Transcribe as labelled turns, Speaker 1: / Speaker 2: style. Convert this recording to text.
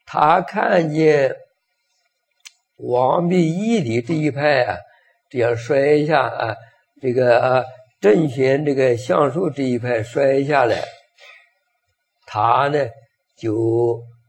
Speaker 1: 他看见王弼义理这一派啊，这样摔下啊，这个郑玄这个相术这一派摔下来，他呢就